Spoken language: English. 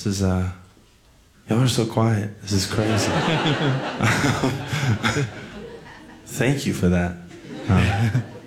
This is, y'all are so quiet. This is crazy. Thank you for that.